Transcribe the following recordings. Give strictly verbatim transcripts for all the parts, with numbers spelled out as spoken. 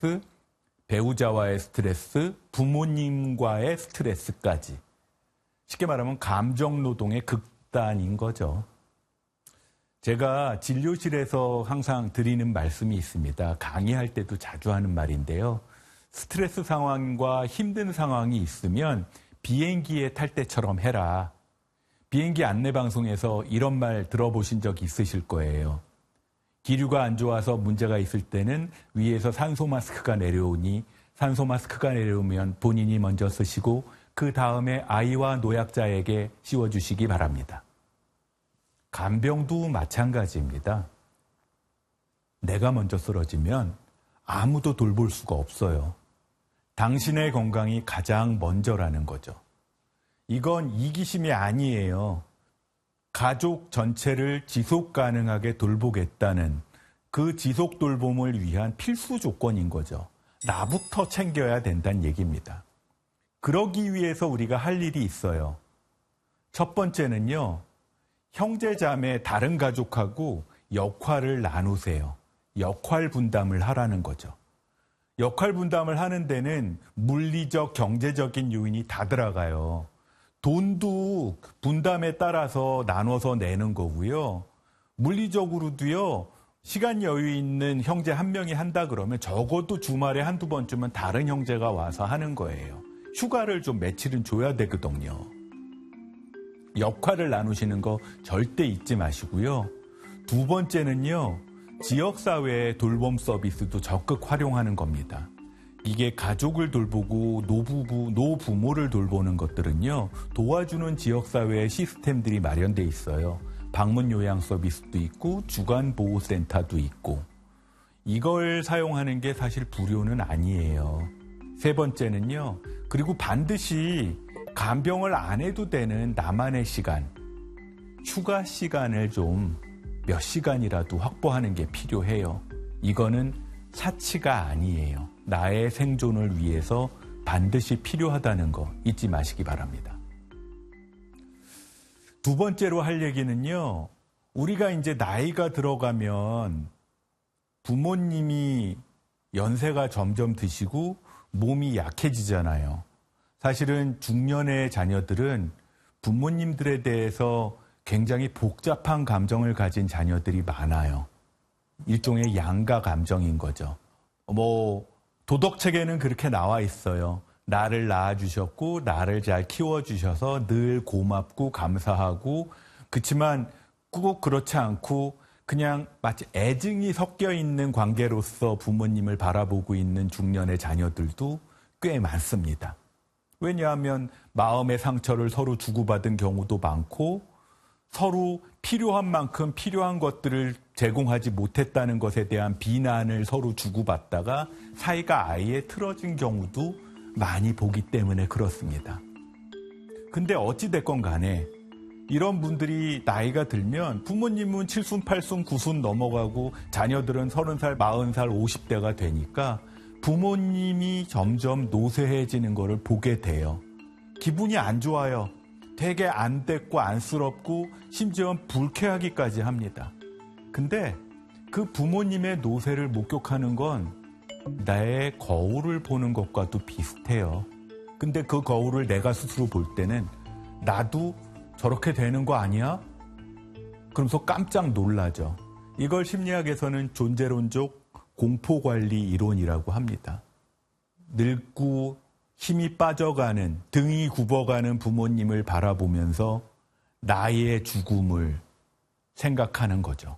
배우자와의 스트레스, 부모님과의 스트레스까지. 쉽게 말하면 감정노동의 극단인 거죠. 제가 진료실에서 항상 드리는 말씀이 있습니다. 강의할 때도 자주 하는 말인데요. 스트레스 상황과 힘든 상황이 있으면 비행기에 탈 때처럼 해라. 비행기 안내방송에서 이런 말 들어보신 적 있으실 거예요. 기류가 안 좋아서 문제가 있을 때는 위에서 산소 마스크가 내려오니 산소 마스크가 내려오면 본인이 먼저 쓰시고 그 다음에 아이와 노약자에게 씌워주시기 바랍니다. 간병도 마찬가지입니다. 내가 먼저 쓰러지면 아무도 돌볼 수가 없어요. 당신의 건강이 가장 먼저라는 거죠. 이건 이기심이 아니에요. 가족 전체를 지속 가능하게 돌보겠다는 그 지속 돌봄을 위한 필수 조건인 거죠. 나부터 챙겨야 된다는 얘기입니다. 그러기 위해서 우리가 할 일이 있어요. 첫 번째는요, 형제 자매 다른 가족하고 역할을 나누세요. 역할 분담을 하라는 거죠. 역할 분담을 하는 데는 물리적, 경제적인 요인이 다 들어가요. 돈도 분담에 따라서 나눠서 내는 거고요. 물리적으로도요, 시간 여유 있는 형제 한 명이 한다 그러면 적어도 주말에 한두 번쯤은 다른 형제가 와서 하는 거예요. 휴가를 좀 며칠은 줘야 되거든요. 역할을 나누시는 거 절대 잊지 마시고요. 두 번째는요, 지역사회의 돌봄 서비스도 적극 활용하는 겁니다. 이게 가족을 돌보고 노부부, 노부모를 돌보는 것들은요, 도와주는 지역사회의 시스템들이 마련돼 있어요. 방문 요양 서비스도 있고 주간보호센터도 있고. 이걸 사용하는 게 사실 불효는 아니에요. 세 번째는요, 그리고 반드시 간병을 안 해도 되는 나만의 시간, 휴가 시간을 좀 몇 시간이라도 확보하는 게 필요해요. 이거는 사치가 아니에요. 나의 생존을 위해서 반드시 필요하다는 거 잊지 마시기 바랍니다. 두 번째로 할 얘기는요, 우리가 이제 나이가 들어가면 부모님이 연세가 점점 드시고 몸이 약해지잖아요. 사실은 중년의 자녀들은 부모님들에 대해서 굉장히 복잡한 감정을 가진 자녀들이 많아요. 일종의 양가 감정인 거죠. 뭐 도덕책에는 그렇게 나와 있어요. 나를 낳아주셨고 나를 잘 키워주셔서 늘 고맙고 감사하고, 그렇지만 꼭 그렇지 않고 그냥 마치 애증이 섞여 있는 관계로서 부모님을 바라보고 있는 중년의 자녀들도 꽤 많습니다. 왜냐하면 마음의 상처를 서로 주고받은 경우도 많고, 서로 필요한 만큼 필요한 것들을 제공하지 못했다는 것에 대한 비난을 서로 주고받다가 사이가 아예 틀어진 경우도 많이 보기 때문에 그렇습니다. 근데 어찌됐건 간에 이런 분들이 나이가 들면 부모님은 칠순, 팔순, 구순 넘어가고 자녀들은 서른 살, 마흔 살, 오십 대가 되니까 부모님이 점점 노쇠해지는 거를 보게 돼요. 기분이 안 좋아요. 되게 안 됐고 안쓰럽고 심지어 불쾌하기까지 합니다. 근데 그 부모님의 노쇠를 목격하는 건 나의 거울을 보는 것과도 비슷해요. 근데 그 거울을 내가 스스로 볼 때는 나도 저렇게 되는 거 아니야? 그러면서 깜짝 놀라죠. 이걸 심리학에서는 존재론적 공포관리 이론이라고 합니다. 늙고 힘이 빠져가는, 등이 굽어가는 부모님을 바라보면서 나의 죽음을 생각하는 거죠.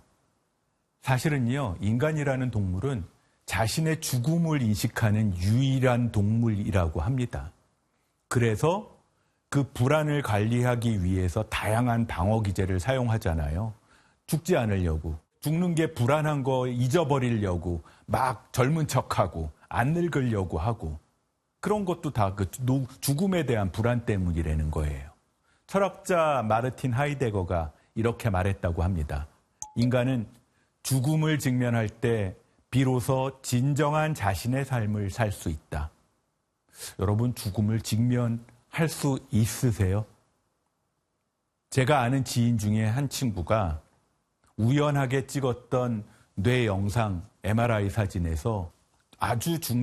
사실은요, 인간이라는 동물은 자신의 죽음을 인식하는 유일한 동물이라고 합니다. 그래서 그 불안을 관리하기 위해서 다양한 방어 기제를 사용하잖아요. 죽지 않으려고, 죽는 게 불안한 거 잊어버리려고 막 젊은 척하고 안 늙으려고 하고, 그런 것도 다 그 죽음에 대한 불안 때문이라는 거예요. 철학자 마르틴 하이데거가 이렇게 말했다고 합니다. 인간은 죽음을 직면할 때 비로소 진정한 자신의 삶을 살 수 있다. 여러분, 죽음을 직면할 수 있으세요? 제가 아는 지인 중에 한 친구가 우연하게 찍었던 뇌 영상 엠알아이 사진에서 아주 중